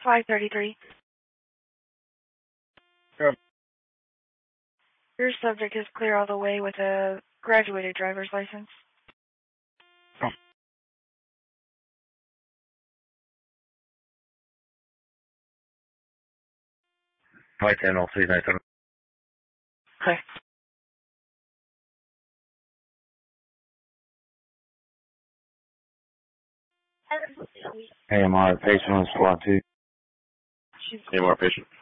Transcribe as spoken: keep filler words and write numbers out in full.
five thirty-three. Sure. Your subject is clear all the way with a graduated driver's license. Oh. Flight ten, all three nine seven. Okay. A M R, patient on squad two. She's A M R patient.